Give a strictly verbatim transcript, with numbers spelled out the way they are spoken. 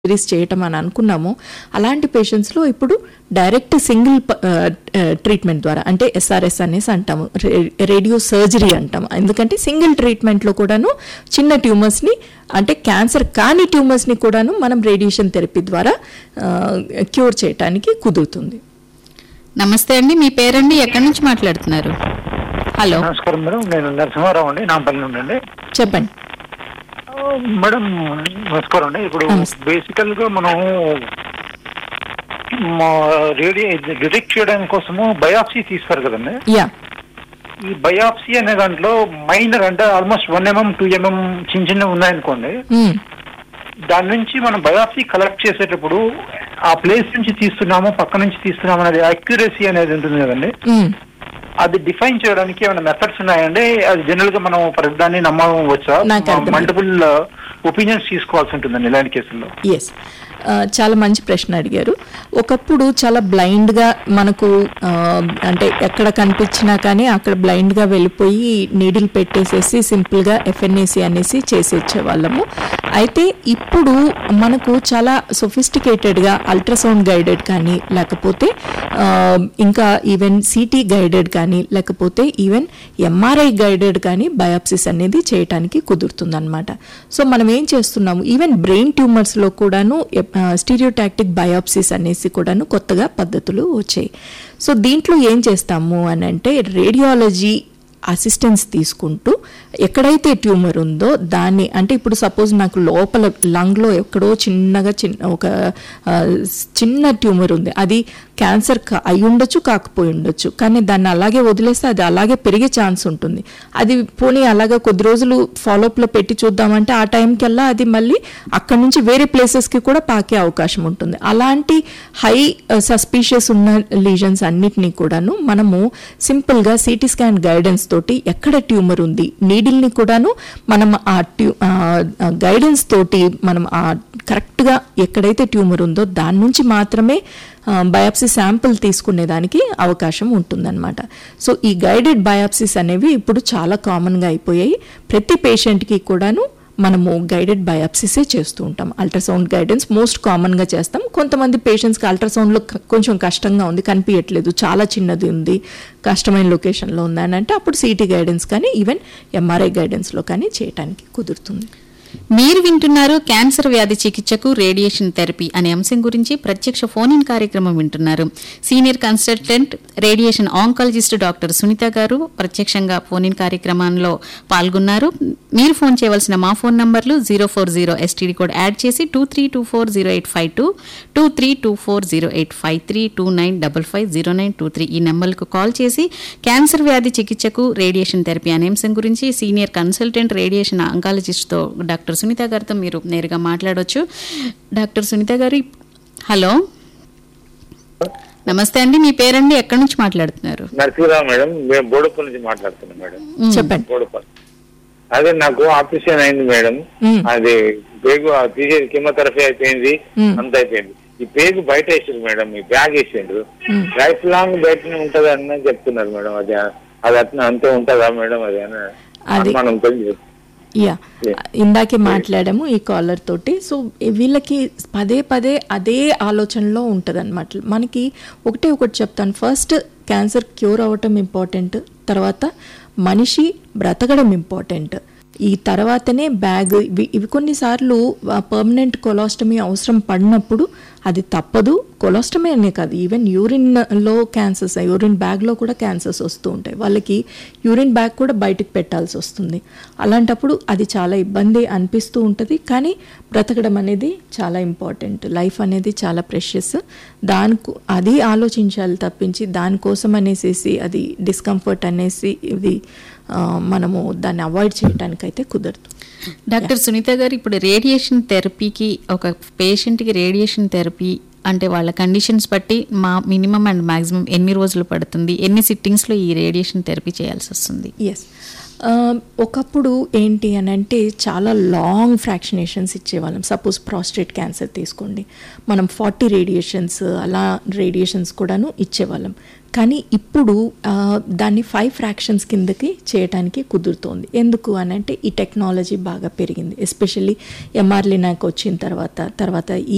Surgeries చేయటం అని అనుకున్నామో అలాంటి పేషెంట్స్లో ఇప్పుడు డైరెక్ట్ సింగిల్ ట్రీట్మెంట్ ద్వారా అంటే ఎస్ఆర్ఎస్ అనేసి అంటాము, రేడియో సర్జరీ అంటాము. ఎందుకంటే సింగిల్ ట్రీట్మెంట్లో కూడాను చిన్న ట్యూమర్స్ని అంటే క్యాన్సర్ కాని ట్యూమర్స్ని కూడాను మనం రేడియేషన్ థెరపీ ద్వారా క్యూర్ చేయడానికి కుదురుతుంది. నమస్తే అండి, మీ పేరండి, ఎక్కడి నుంచి మాట్లాడుతున్నారు? హలో, నమస్కారం మేడం, నేను నరసింహారావు అండి, నాంపల్లి నుండి అండి. చెప్పండి మేడం. నమస్కారం అండి. ఇప్పుడు బేసికల్ గా మనం రేడియో డిటెక్ట్ చేయడానికి కోసము బయాప్సీ తీస్తారు కదండి. యా, ఈ బయాప్సీ అనే దాంట్లో మైనర్ అంటే almost one MM two MM చిన్న చిన్న ఉన్నాయనుకోండి, దాని నుంచి మనం బయాప్సీ కలెక్ట్ చేసేటప్పుడు ఆ ప్లేస్ నుంచి తీస్తున్నాము పక్క నుంచి తీస్తున్నాము అనేది అక్యురసీ అనేది ఉంటుంది కదండి. అది డిఫైన్ చేయడానికి ఏమైనా మెథడ్స్ ఉన్నాయండి? అది జనరల్ గా మనం దాన్ని నమ్మవచ్చా? మల్టిపుల్ ఒపీనియన్స్ తీసుకోవాల్సి ఉంటుందండి ఇలాంటి కేసుల్లో. ఎస్, చాలా మంచి ప్రశ్న అడిగారు. ఒకప్పుడు చాలా బ్లైండ్గా మనకు అంటే ఎక్కడ కనిపించినా కానీ అక్కడ బ్లైండ్గా వెళ్ళిపోయి నీడిల్ పెట్టేసేసి సింపుల్గా ఎఫ్ఎన్ఏసి అనేసి చేసేచ్చే వాళ్ళము. అయితే ఇప్పుడు మనకు చాలా సొఫిస్టికేటెడ్గా అల్ట్రాసౌండ్ గైడెడ్ కానీ లేకపోతే ఇంకా ఈవెన్ సిటీ గైడెడ్ కానీ లేకపోతే ఈవెన్ ఎంఆర్ఐ గైడెడ్ కానీ బయాప్సిస్ అనేది చేయటానికి కుదురుతుంది అనమాట. సో మనం ఏం చేస్తున్నాము, ఈవెన్ బ్రెయిన్ ట్యూమర్స్లో కూడాను స్టీరియోటాక్టిక్ బయాప్సిస్ అనేసి కూడాను కొత్తగా పద్ధతులు వచ్చాయి. సో దీంట్లో ఏం చేస్తాము అని అంటే రేడియాలజీ అసిస్టెన్స్ తీసుకుంటూ ఎక్కడైతే ట్యూమర్ ఉందో దాన్ని అంటే ఇప్పుడు సపోజ్ నాకు లోపల లంగ్లో ఎక్కడో చిన్నగా చిన్న ఒక చిన్న ట్యూమర్ ఉంది, అది క్యాన్సర్ అయి ఉండొచ్చు కాకపోయి ఉండొచ్చు, కానీ దాన్ని అలాగే వదిలేస్తే అది అలాగే పెరిగే ఛాన్స్ ఉంటుంది. అది పోనీ అలాగా కొద్ది రోజులు ఫాలోఅప్లో పెట్టి చూద్దామంటే ఆ టైంకల్లా అది మళ్ళీ అక్కడ నుంచి వేరే ప్లేసెస్కి కూడా పాకే అవకాశం ఉంటుంది. అలాంటి హై సస్పీషియస్ ఉన్న లీజన్స్ అన్నిటినీ కూడాను మనము సింపుల్గా సిటీ స్కాన్ గైడెన్స్ తోటి ఎక్కడ ట్యూమర్ ఉంది నీడిల్ని కూడాను మనం ఆ ట్యూ గైడెన్స్ తోటి మనం ఆ కరెక్ట్గా ఎక్కడైతే ట్యూమర్ ఉందో దాని నుంచి మాత్రమే బయాప్సీ శాంపుల్ తీసుకునేదానికి అవకాశం ఉంటుందన్నమాట. సో ఈ గైడెడ్ బయాప్సీస్ అనేవి ఇప్పుడు చాలా కామన్గా అయిపోయాయి. ప్రతి పేషెంట్కి కూడాను మనము గైడెడ్ బయాప్సీసే చేస్తూ ఉంటాం. అల్ట్రాసౌండ్ గైడెన్స్ మోస్ట్ కామన్గా చేస్తాం. కొంతమంది పేషెంట్స్కి అల్ట్రాసౌండ్లో కొంచెం కష్టంగా ఉంది, కనిపించట్లేదు, చాలా చిన్నది ఉంది, కష్టమైన లొకేషన్లో ఉంది అని అంటే అప్పుడు సిటీ గైడెన్స్ కానీ ఈవెన్ ఎంఆర్ఐ గైడెన్స్లో కానీ చేయడానికి కుదురుతుంది. మీరు వింటున్నారు క్యాన్సర్ వ్యాధి చికిత్సకు రేడియేషన్ థెరపీ అనే అంశం గురించి ప్రత్యక్ష ఫోన్ ఇన్ కార్యక్రమం వింటున్నారు. Senior consultant radiation oncologist doctor Sunitha గారు ప్రత్యక్షంగా ఫోన్ ఇన్ కార్యక్రమంలో పాల్గొన్నారు. మీరు ఫోన్ చేయవలసిన మా ఫోన్ నంబర్లు zero four zero STD code add చేసి two three two four zero eight five two two three two four zero eight five three two nine double five zero nine two three ఈ నెంబర్లకు call చేసి cancer వ్యాధి చికిత్సకు radiation therapy అనే అంశం గురించి senior consultant radiation ఆంకాలజిస్ట్తో doctor Sunitha గారితో మీరు నేరుగా మాట్లాడవచ్చు. డాక్టర్ సునీత గారు, హలో, నమస్తే అండి, మీ పేరండి, ఎక్కడి నుంచి మాట్లాడుతున్నారు? నరసింహరావు మేడం, మేము బోడుపల్లి నుంచి మాట్లాడుతున్నాం మేడం. చెప్పండి. బోడుపల్లి. అదే నాకు ఆపరేషన్ అయింది మేడం, అది పేగు తీసేది కీమోథెరపీ అయిపోయింది, అంత అయిపోయింది. ఈ పేగు బయట వేసిండ్రు మేడం, ఈ బ్యాగ్ వేసిండ్రు, లైఫ్ లాంగ్ బయటనే ఉంటది అని చెప్తున్నారు మేడం. అది అది అట్లా అంతే ఉంటదా మేడం? అది అని మనం యా, ఇందాకే మాట్లాడాము ఈ కాలర్ తోటి. సో వీళ్ళకి పదే పదే అదే ఆలోచనలో ఉంటుంది అనమాట. మనకి ఒకటే ఒకటి చెప్తాను, ఫస్ట్ క్యాన్సర్ క్యూర్ అవ్వటం ఇంపార్టెంట్, తర్వాత మనిషి బ్రతకడం ఇంపార్టెంట్, ఈ తర్వాతనే బ్యాగ్. ఇవి ఇవి కొన్నిసార్లు పర్మనెంట్ కొలాస్టమీ అవసరం పడినప్పుడు అది తప్పదు. కొలాస్టమీ అనే కాదు, ఈవెన్ యూరిన్లో క్యాన్సర్స్, యూరిన్ బ్యాగ్లో కూడా క్యాన్సర్స్ వస్తూ ఉంటాయి. వాళ్ళకి యూరిన్ బ్యాగ్ కూడా బయటకు పెట్టాల్సి వస్తుంది. అలాంటప్పుడు అది చాలా ఇబ్బంది అనిపిస్తూ ఉంటుంది, కానీ బ్రతకడం అనేది చాలా ఇంపార్టెంట్. లైఫ్ అనేది చాలా ప్రెషియస్. దానికి అది ఆలోచించాలి తప్పించి దానికోసం అనేసి అది డిస్కంఫర్ట్ అనేసి ఇది మనము దాన్ని అవాయిడ్ చేయడానికి అయితే కుదరదు. డాక్టర్ సునీత గారు, ఇప్పుడు రేడియేషన్ థెరపీకి ఒక పేషెంట్కి రేడియేషన్ థెరపీ అంటే వాళ్ళ కండిషన్స్ బట్టి మా మినిమం అండ్ మ్యాక్సిమం ఎన్ని రోజులు పడుతుంది, ఎన్ని సిట్టింగ్స్లో ఈ రేడియేషన్ థెరపీ చేయాల్సి వస్తుంది? ఎస్, ఒకప్పుడు ఏంటి అని అంటే చాలా లాంగ్ ఫ్రాక్షనేషన్స్ ఇచ్చేవాళ్ళం. సపోజ్ ప్రాస్టేట్ క్యాన్సర్ తీసుకోండి, మనం ఫార్టీ రేడియేషన్స్ అలా రేడియేషన్స్ కూడాను ఇచ్చేవాళ్ళం. కానీ ఇప్పుడు దాన్ని ఫైవ్ ఫ్రాక్షన్స్ కిందకి చేయడానికి కుదురుతోంది. ఎందుకు అని అంటే ఈ టెక్నాలజీ బాగా పెరిగింది, ఎస్పెషల్లీ ఎంఆర్ లినాక్ వచ్చిన తర్వాత తర్వాత ఈ